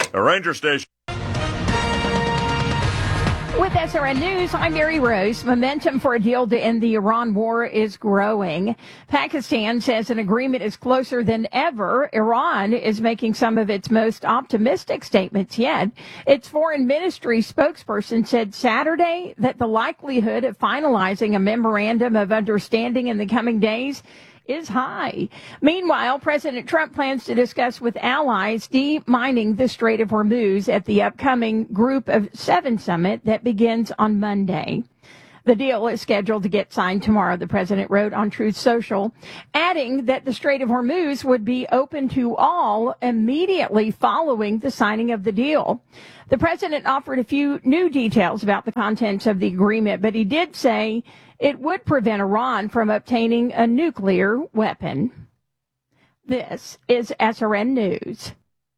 A ranger station. With SRN News, I'm Mary Rose. Momentum for a deal to end the Iran war is growing. Pakistan says an agreement is closer than ever. Iran is making some of its most optimistic statements yet. Its foreign ministry spokesperson said Saturday that the likelihood of finalizing a memorandum of understanding in the coming days is high. Meanwhile, President Trump plans to discuss with allies demining the Strait of Hormuz at the upcoming Group of Seven summit that begins on Monday. The deal is scheduled to get signed tomorrow, the president wrote on Truth Social, adding that the Strait of Hormuz would be open to all immediately following the signing of the deal. The president offered a few new details about the contents of the agreement, but he did say it would prevent Iran from obtaining a nuclear weapon. This is SRN News.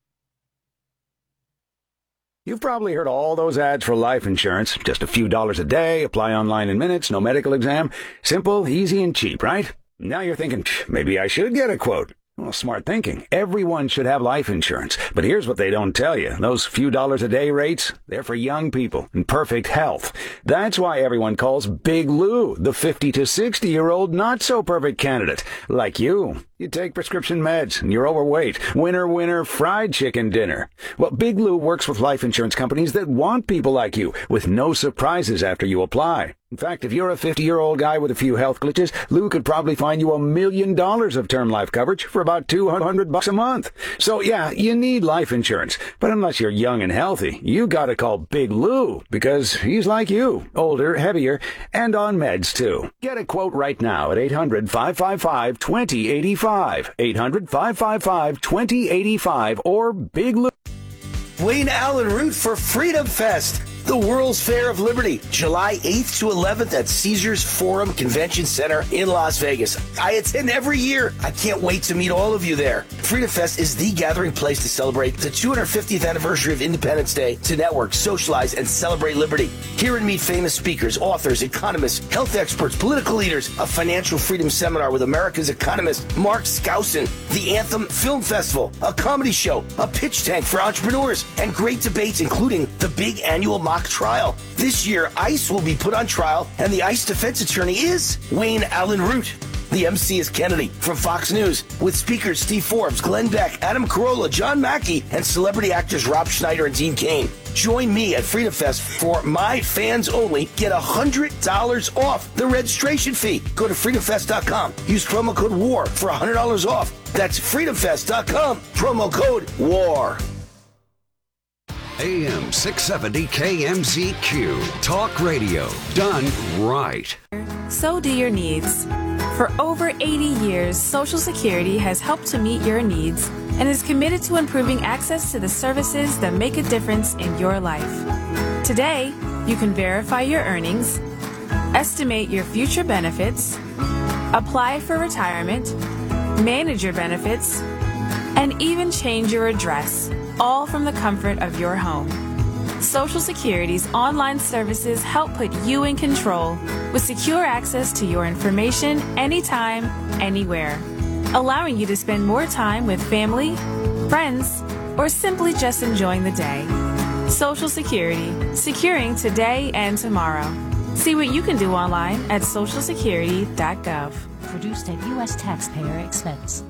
You've probably heard all those ads for life insurance. Just a few dollars a day, apply online in minutes, no medical exam. Simple, easy, and cheap, right? Now you're thinking, maybe I should get a quote. Well, smart thinking. Everyone should have life insurance. But here's what they don't tell you. Those few dollars a day rates, they're for young people in perfect health. That's why everyone calls Big Lou the 50 to 60-year-old not-so-perfect candidate. Like you. You take prescription meds and you're overweight. Winner, winner, fried chicken dinner. Well, Big Lou works with life insurance companies that want people like you with no surprises after you apply. In fact, if you're a 50-year-old guy with a few health glitches, Lou could probably find you $1 million of term life coverage for about $200 a month. So yeah, you need life insurance. But unless you're young and healthy, you gotta call Big Lou because he's like you, older, heavier, and on meds too. Get a quote right now at 800-555-2085. 800-555-2085 or Big Lou. Wayne Allen Root for Freedom Fest, the World's Fair of Liberty, July 8th to 11th at Caesars Forum Convention Center in Las Vegas. I attend every year. I can't wait to meet all of you there. Freedom Fest is the gathering place to celebrate the 250th anniversary of Independence Day, to network, socialize, and celebrate liberty. Hear and meet famous speakers, authors, economists, health experts, political leaders, a financial freedom seminar with America's economist Mark Skousen, the Anthem Film Festival, a comedy show, a pitch tank for entrepreneurs, and great debates including the big annual mock trial. This year, ICE will be put on trial, and the ICE defense attorney is Wayne Allen Root. The MC is Kennedy from Fox News, with speakers Steve Forbes, Glenn Beck, Adam Carolla, John Mackey, and celebrity actors Rob Schneider and Dean Cain. Join me at Freedom Fest for my fans only. Get $100 off the registration fee. Go to freedomfest.com. Use promo code WAR for $100 off. That's freedomfest.com. Promo code WAR. AM 670 KMZQ. Talk radio done right. So do your needs. For over 80 years, Social Security has helped to meet your needs and is committed to improving access to the services that make a difference in your life. Today, you can verify your earnings, estimate your future benefits, apply for retirement, manage your benefits, and even change your address, all from the comfort of your home. Social Security's online services help put you in control with secure access to your information anytime, anywhere, allowing you to spend more time with family, friends, or simply just enjoying the day. Social Security, securing today and tomorrow. See what you can do online at socialsecurity.gov. Produced at U.S. taxpayer expense.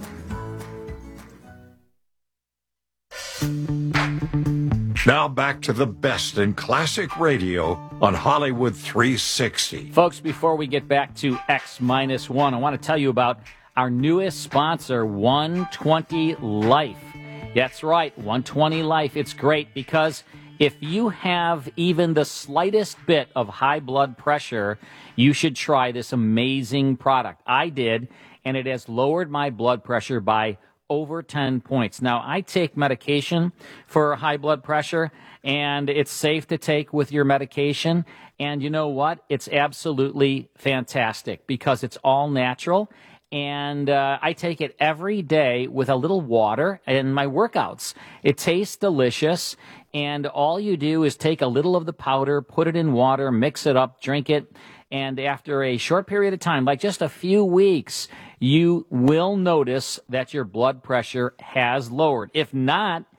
Now back to the best in classic radio on Hollywood 360. Folks, before we get back to X-1, I want to tell you about our newest sponsor, 120 Life. That's right, 120 Life. It's great because if you have even the slightest bit of high blood pressure, you should try this amazing product. I did, and it has lowered my blood pressure by over 10 points. Now, I take medication for high blood pressure, and it's safe to take with your medication. And you know what? It's absolutely fantastic because it's all natural. And I take it every day with a little water in my workouts. It tastes delicious. And all you do is take a little of the powder, put it in water, mix it up, drink it. And after a short period of time, like just a few weeks, you will notice that your blood pressure has lowered. If not,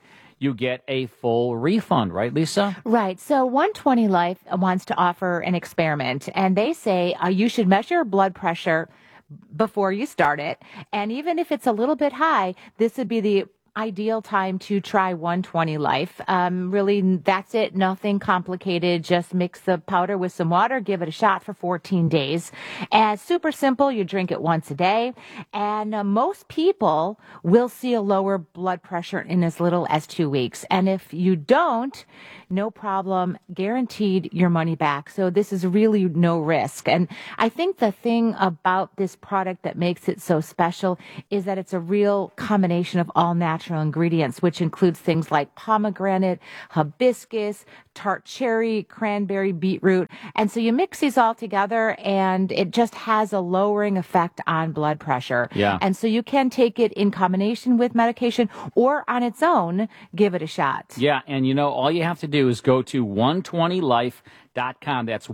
you get a full refund, right, Lisa? Right. So 120 Life wants to offer an experiment, and they say you should measure your blood pressure before you start it. And even if it's a little bit high, this would be the ideal time to try 120 Life. Really, that's it. Nothing complicated. Just mix the powder with some water, give it a shot for 14 days. And super simple. You drink it once a day. And most people will see a lower blood pressure in as little as 2 weeks. And if you don't, no problem, guaranteed your money back. So this is really no risk. And I think the thing about this product that makes it so special is that it's a real combination of all natural ingredients, which includes things like pomegranate, hibiscus, tart cherry, cranberry, beetroot. And so you mix these all together and it just has a lowering effect on blood pressure. Yeah. And so you can take it in combination with medication or on its own, give it a shot. Yeah, and all you have to do is go to 120life.com. That's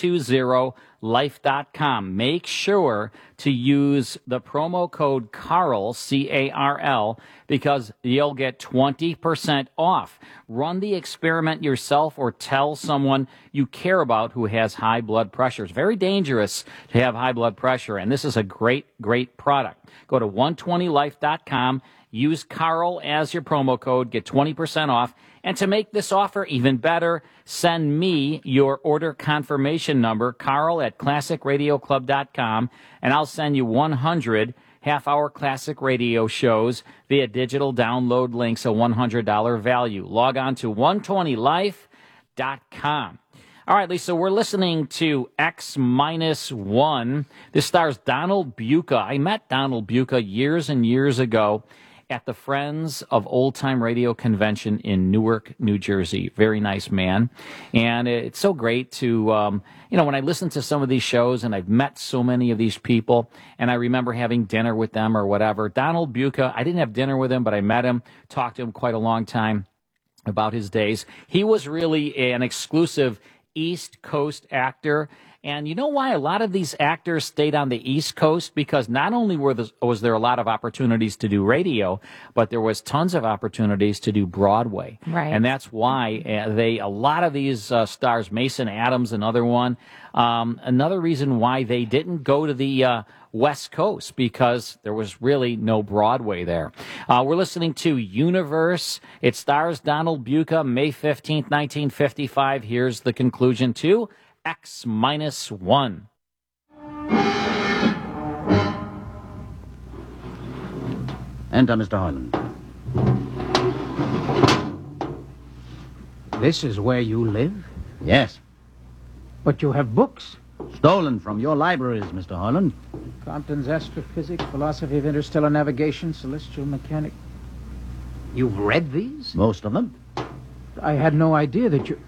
120life.com. Make sure to use the promo code CARL, C-A-R-L, because you'll get 20% off. Run the experiment yourself or tell someone you care about who has high blood pressure. It's very dangerous to have high blood pressure, and this is a great, great product. Go to 120life.com. Use Carl as your promo code, get 20% off. And to make this offer even better, send me your order confirmation number, Carl at classicradioclub.com, and I'll send you 100 half-hour classic radio shows via digital download links, a $100 value. Log on to 120life.com. All right, Lisa, we're listening to X-1. This stars Donald Buca. I met Donald Buca years and years ago at the Friends of Old Time Radio Convention in Newark, New Jersey. Very nice man. And it's so great to, when I listen to some of these shows and I've met so many of these people and I remember having dinner with them or whatever. Donald Buca, I didn't have dinner with him, but I met him, talked to him quite a long time about his days. He was really an exclusive East Coast actor. And you know why a lot of these actors stayed on the East Coast? Because not only was there a lot of opportunities to do radio, but there was tons of opportunities to do Broadway. Right. And that's why a lot of these stars, Mason Adams, another one, another reason why they didn't go to the West Coast, because there was really no Broadway there. We're listening to Universe. It stars Donald Buca, May 15th, 1955. Here's the conclusion to X-1. Enter, Mr. Hoyland. This is where you live? Yes. But you have books. Stolen from your libraries, Mr. Hoyland. Compton's Astrophysics, Philosophy of Interstellar Navigation, Celestial Mechanics. You've read these? Most of them. I had no idea that you...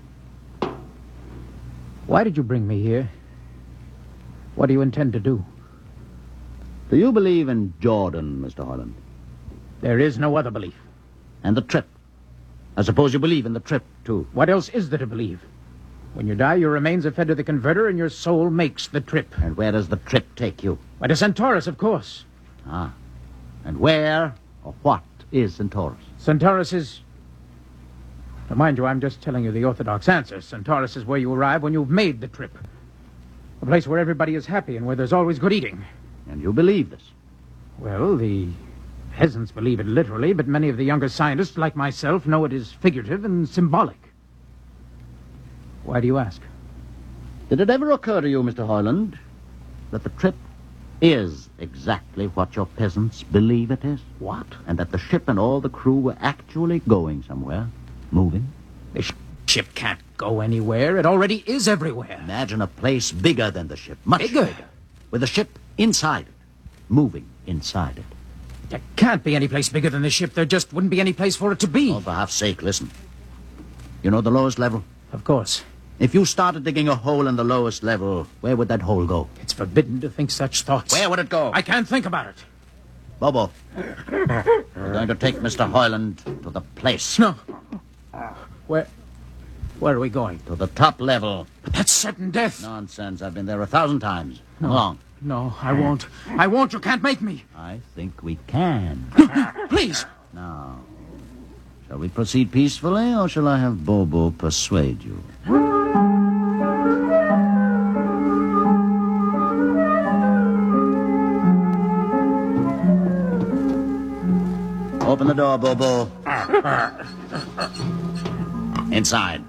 Why did you bring me here? What do you intend to do? Do you believe in Jordan, Mr. Hoyland? There is no other belief. And the trip? I suppose you believe in the trip, too. What else is there to believe? When you die, your remains are fed to the converter and your soul makes the trip. And where does the trip take you? Why, to Centaurus, of course. Ah. And where or what is Centaurus? Centaurus is... Now, mind you, I'm just telling you the orthodox answer. Centaurus is where you arrive when you've made the trip. A place where everybody is happy and where there's always good eating. And you believe this? Well, the peasants believe it literally, but many of the younger scientists, like myself, know it is figurative and symbolic. Why do you ask? Did it ever occur to you, Mr. Hoyland, that the trip is exactly what your peasants believe it is? What? And that the ship and all the crew were actually going somewhere? Moving? The ship can't go anywhere. It already is everywhere. Imagine a place bigger than the ship. Much bigger. With the ship inside it. Moving inside it. There can't be any place bigger than the ship. There just wouldn't be any place for it to be. Oh, for half's sake, listen. You know the lowest level? Of course. If you started digging a hole in the lowest level, where would that hole go? It's forbidden to think such thoughts. Where would it go? I can't think about it. Bobo, we're going to take Mr. Hoyland to the place. No. Where are we going? To the top level. But that's certain death. Nonsense. I've been there 1,000 times. No. Come along. No, I won't. I won't. You can't make me. I think we can. Please. Now, Shall we proceed peacefully, or shall I have Bobo persuade you? Open the door, Bobo. Inside.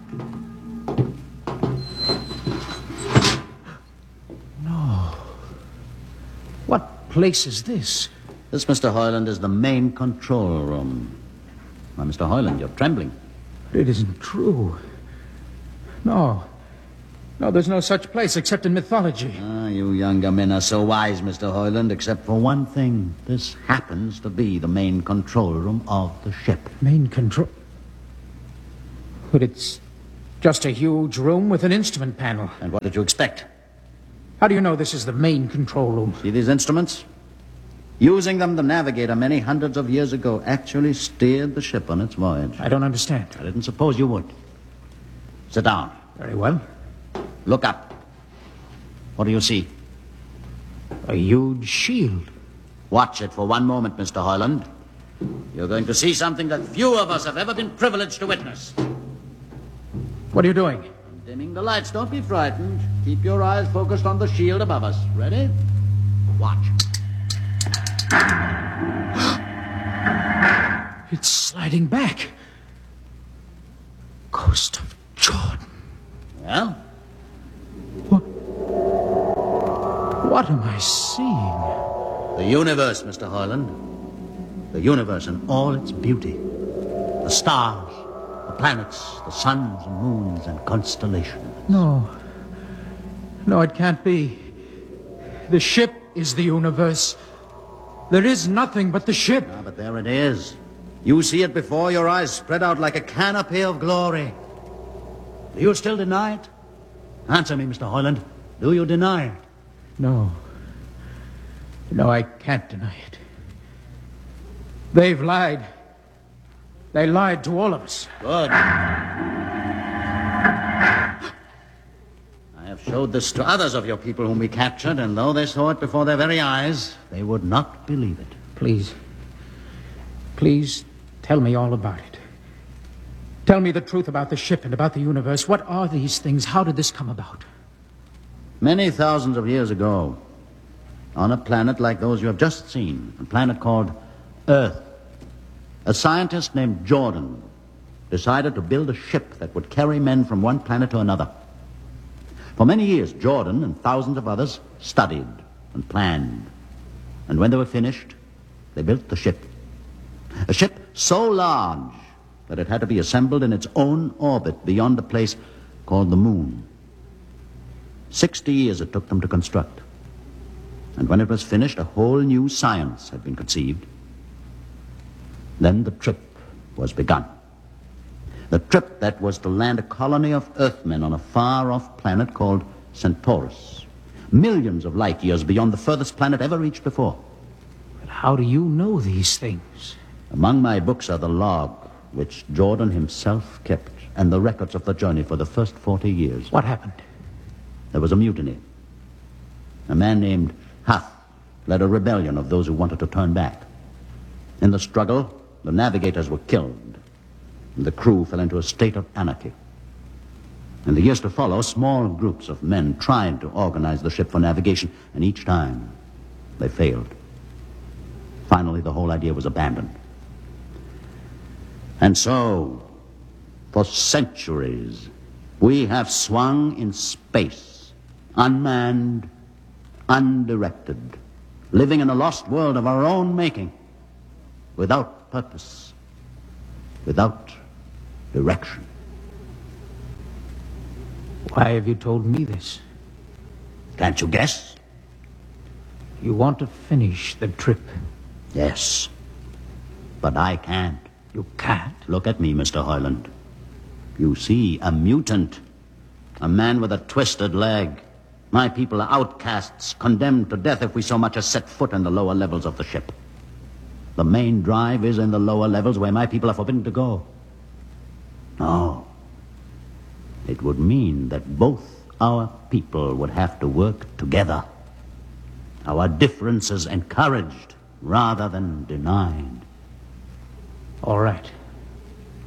No. What place is this? This, Mr. Hoyland, is the main control room. Now, Mr. Hoyland, you're trembling. It isn't true. No. No, there's no such place except in mythology. Ah, you younger men are so wise, Mr. Hoyland, except for one thing. This happens to be the main control room of the ship. Main control? But it's just a huge room with an instrument panel. And what did you expect? How do you know this is the main control room? See these instruments? Using them, the navigator many hundreds of years ago actually steered the ship on its voyage. I don't understand. I didn't suppose you would. Sit down. Very well. Look up. What do you see? A huge shield. Watch it for one moment, Mr. Hoyland. You're going to see something that few of us have ever been privileged to witness. What are you doing? I'm dimming the lights. Don't be frightened. Keep your eyes focused on the shield above us. Ready? Watch. It's sliding back. Ghost of Jordan. Well? What am I seeing? The universe, Mr. Hoyland. The universe in all its beauty. The stars, the planets, the suns and moons and constellations. No. No, it can't be. The ship is the universe. There is nothing but the ship. Ah, but there it is. You see it before your eyes, spread out like a canopy of glory. Do you still deny it? Answer me, Mr. Hoyland. Do you deny it? No. No, I can't deny it. They've lied. They lied to all of us. Good. I have showed this to others of your people whom we captured, and though they saw it before their very eyes, they would not believe it. Please. Please tell me all about it. Tell me the truth about the ship and about the universe. What are these things? How did this come about? Many thousands of years ago, on a planet like those you have just seen, a planet called Earth, a scientist named Jordan decided to build a ship that would carry men from one planet to another. For many years, Jordan and thousands of others studied and planned. And when they were finished, they built the ship. A ship so large that it had to be assembled in its own orbit beyond a place called the moon. 60 years it took them to construct. And when it was finished, a whole new science had been conceived. Then the trip was begun. The trip that was to land a colony of Earthmen on a far-off planet called Centaurus, millions of light years beyond the furthest planet ever reached before. But how do you know these things? Among my books are the log, which Jordan himself kept, and the records of the journey for the first 40 years. What happened? There was a mutiny. A man named Hath led a rebellion of those who wanted to turn back. In the struggle, the navigators were killed, and the crew fell into a state of anarchy. In the years to follow, small groups of men tried to organize the ship for navigation, and each time they failed. Finally, the whole idea was abandoned. And so, for centuries, we have swung in space, unmanned, undirected, living in a lost world of our own making, without purpose, without direction. Why have you told me this? Can't you guess? You want to finish the trip. Yes, but I can't. You can't? Look at me, Mr. Hoyland. You see, a mutant, a man with a twisted leg. My people are outcasts, condemned to death if we so much as set foot in the lower levels of the ship. The main drive is in the lower levels where my people are forbidden to go. No. It would mean that both our people would have to work together. Our differences encouraged rather than denied. All right.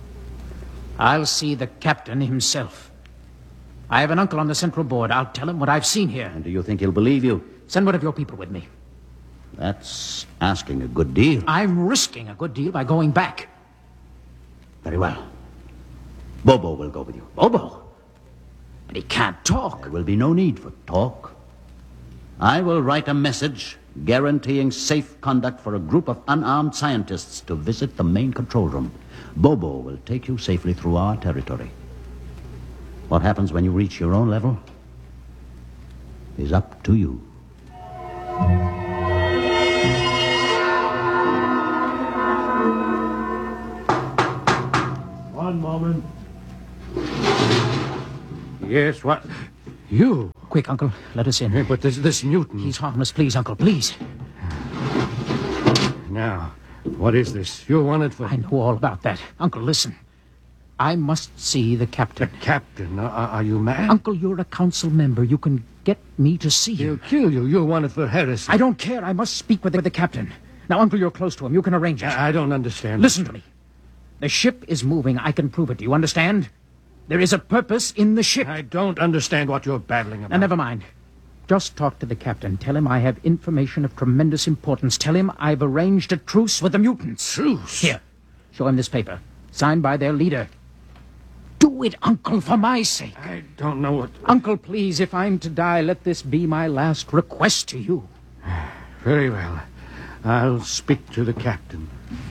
I'll see the captain himself. I have an uncle on the Central Board. I'll tell him what I've seen here. And do you think he'll believe you? Send one of your people with me. That's asking a good deal. I'm risking a good deal by going back. Very well. Bobo will go with you. Bobo? But he can't talk. There will be no need for talk. I will write a message guaranteeing safe conduct for a group of unarmed scientists to visit the main control room. Bobo will take you safely through our territory. What happens when you reach your own level is up to you. One moment. Yes, what? You? Quick, Uncle, let us in. Hey, but this mutant... He's harmless, please, Uncle, please. Now, what is this? You're wanted for... I know all about that. Uncle, listen. I must see the captain. The captain? Are you mad? Uncle, you're a council member. You can get me to see him. He'll kill you. You're wanted for heresy. I don't care. I must speak with the captain. Now, Uncle, you're close to him. You can arrange it. I don't understand. Listen to me. The ship is moving. I can prove it. Do you understand? There is a purpose in the ship. I don't understand what you're babbling about. Now, never mind. Just talk to the captain. Tell him I have information of tremendous importance. Tell him I've arranged a truce with the mutants. Truce? Here. Show him this paper. Signed by their leader. Do it, Uncle, for my sake. I don't know what... Uncle, please, if I'm to die, let this be my last request to you. Very well. I'll speak to the captain.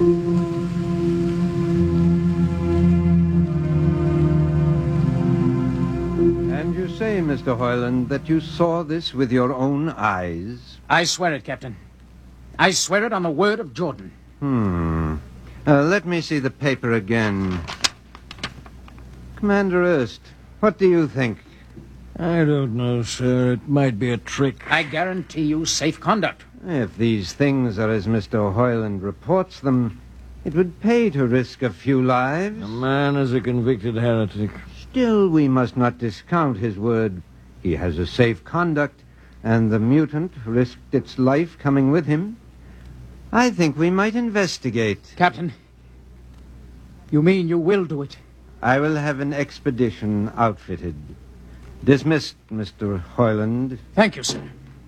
And you say, Mr. Hoyland, that you saw this with your own eyes? I swear it, Captain. I swear it on the word of Jordan. Let me see the paper again. Commander Erst, what do you think? I don't know, sir. It might be a trick. I guarantee you safe conduct. If these things are as Mr. Hoyland reports them, it would pay to risk a few lives. The man is a convicted heretic. Still, we must not discount his word. He has a safe conduct, and the mutant risked its life coming with him. I think we might investigate. Captain, you mean you will do it? I will have an expedition outfitted. Dismissed, Mr. Hoyland. Thank you, sir.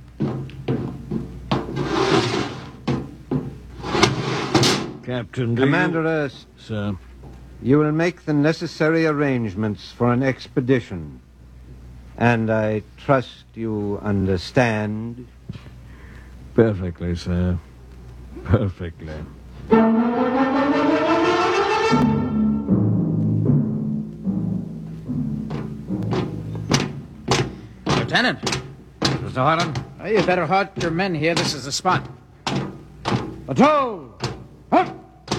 Captain, Commander Erst. Sir. You will make the necessary arrangements for an expedition. And I trust you understand. Perfectly, sir. Perfectly. Lieutenant. Mr. Hoyland? Well, you better halt your men here. This is the spot. Patrol! Halt!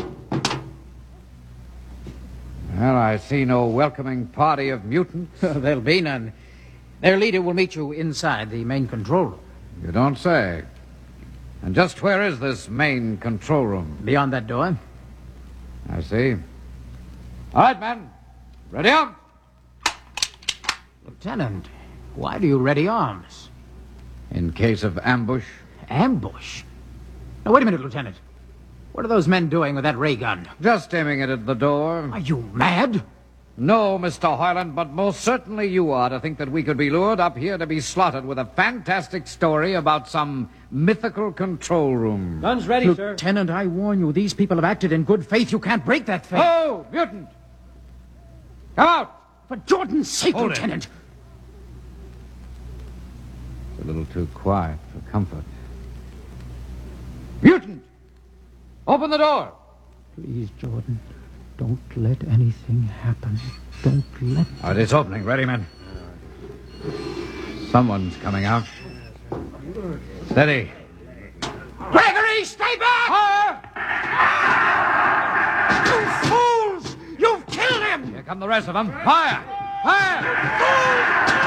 Well, I see no welcoming party of mutants. There'll be none. Their leader will meet you inside the main control room. You don't say. And just where is this main control room? Beyond that door. I see. All right, men. Ready up. Lieutenant, why do you ready arms? In case of ambush. Ambush? Now, wait a minute, Lieutenant. What are those men doing with that ray gun? Just aiming it at the door. Are you mad? No, Mr. Hoyland, but most certainly you are to think that we could be lured up here to be slaughtered with a fantastic story about some mythical control room. Guns ready, sir. Lieutenant, I warn you, these people have acted in good faith. You can't break that faith. Oh, mutant! Come out! For Jordan's sake, Hold Lieutenant. It. It's a little too quiet for comfort. Mutant! Open the door! Please, Jordan, don't let anything happen. Don't let... All right, it's opening. Ready, men? Someone's coming out. Steady. Gregory, stay back! You fools! You've killed him! Here come the rest of them. Fire! Fire!